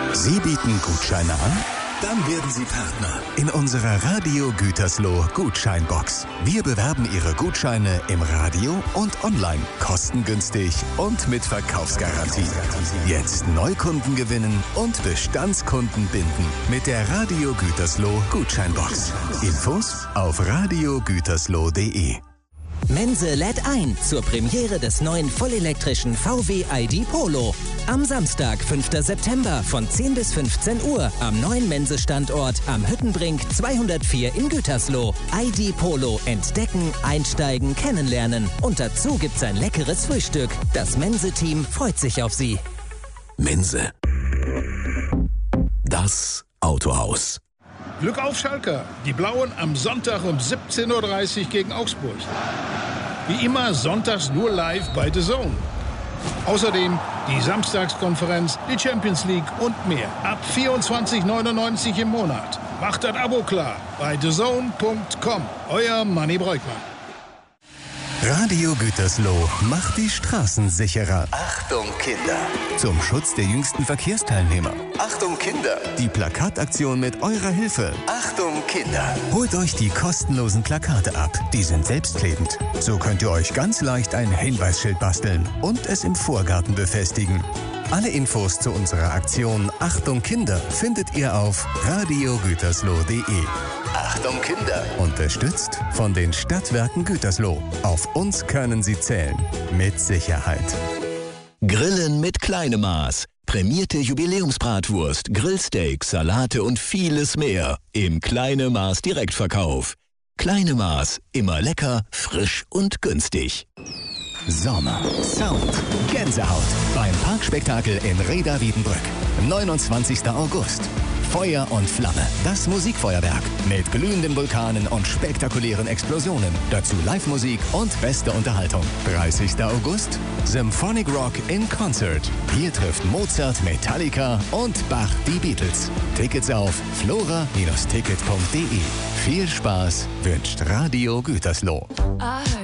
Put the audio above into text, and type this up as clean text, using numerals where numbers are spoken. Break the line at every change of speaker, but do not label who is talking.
Sie bieten Gutscheine an? Dann werden Sie Partner in unserer Radio Gütersloh Gutscheinbox. Wir bewerben Ihre Gutscheine im Radio und online, kostengünstig und mit Verkaufsgarantie. Jetzt Neukunden gewinnen und Bestandskunden binden mit der Radio Gütersloh Gutscheinbox. Infos auf radiogütersloh.de.
Mense lädt ein zur Premiere des neuen vollelektrischen VW ID Polo. Am Samstag, 5. September von 10 bis 15 Uhr am neuen Mense-Standort am Hüttenbrink 204 in Gütersloh. ID Polo entdecken, einsteigen, kennenlernen. Und dazu gibt's ein leckeres Frühstück. Das Mense-Team freut sich auf Sie.
Mense. Das Autohaus.
Glück auf Schalke. Die Blauen am Sonntag um 17:30 Uhr gegen Augsburg. Wie immer sonntags nur live bei The Zone. Außerdem die Samstagskonferenz, die Champions League und mehr. Ab 24,99 € im Monat. Macht das Abo klar bei thezone.com. Euer Manni Breukmann.
Radio Gütersloh macht die Straßen sicherer.
Achtung Kinder!
Zum Schutz der jüngsten Verkehrsteilnehmer.
Achtung Kinder!
Die Plakataktion mit eurer Hilfe.
Achtung Kinder!
Holt euch die kostenlosen Plakate ab. Die sind selbstklebend. So könnt ihr euch ganz leicht ein Hinweisschild basteln und es im Vorgarten befestigen. Alle Infos zu unserer Aktion Achtung Kinder findet ihr auf radiogütersloh.de.
Achtung Kinder!
Unterstützt von den Stadtwerken Gütersloh. Auf uns können Sie zählen. Mit Sicherheit.
Grillen mit kleinem Maß. Prämierte Jubiläumsbratwurst, Grillsteak, Salate und vieles mehr im Kleine Maß Direktverkauf. Kleine Maß, immer lecker, frisch und günstig.
Sommer, Sound, Gänsehaut beim Parkspektakel in Reda Wiedenbrück. 29. August. Feuer und Flamme. Das Musikfeuerwerk mit glühenden Vulkanen und spektakulären Explosionen. Dazu Live-Musik und beste Unterhaltung. 30. August. Symphonic Rock in Concert. Hier trifft Mozart, Metallica und Bach die Beatles. Tickets auf flora-ticket.de. Viel Spaß wünscht Radio Gütersloh.